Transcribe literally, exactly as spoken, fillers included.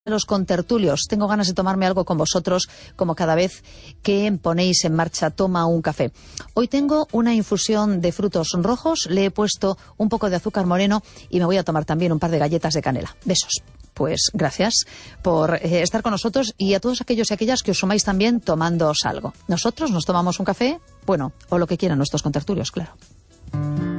Los contertulios, tengo ganas de tomarme algo con vosotros, como cada vez que ponéis en marcha Toma un Café. Hoy tengo una infusión de frutos rojos, le he puesto un poco de azúcar moreno y me voy a tomar también un par de galletas de canela. Besos. Pues gracias por eh, estar con nosotros y a todos aquellos y aquellas que os sumáis también tomándoos algo. Nosotros nos tomamos un café, bueno, o lo que quieran nuestros contertulios, claro.